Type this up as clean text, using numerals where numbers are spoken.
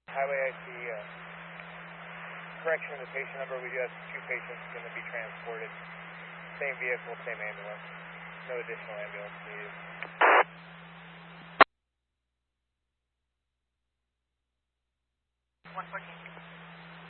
Highway IC, correction of the patient number. We do have 2 patients going to be transported. Same vehicle, same ambulance. No additional ambulance needed. 114.